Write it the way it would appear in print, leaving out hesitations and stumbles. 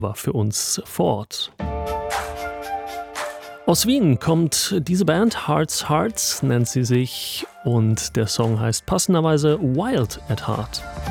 war für uns vor Ort. Aus Wien kommt diese Band, Hearts Hearts nennt sie sich, und der Song heißt passenderweise Wild at Heart.